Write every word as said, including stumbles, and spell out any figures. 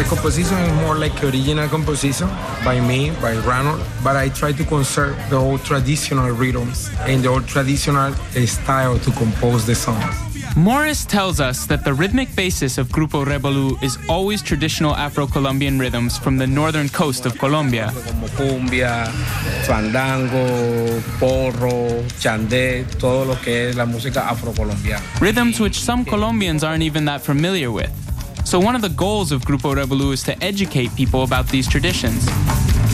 The composition is more like original composition by me, by Ranor, but I try to conserve the old traditional rhythms and the old traditional style to compose the songs. Morris tells us that the rhythmic basis of Grupo Revolú is always traditional Afro-Colombian rhythms from the northern coast of Colombia. Como cumbia, fandango, porro, chandé, todo lo que es la música afrocolombiana. Rhythms which some Colombians aren't even that familiar with. So one of the goals of Grupo Revolú is to educate people about these traditions.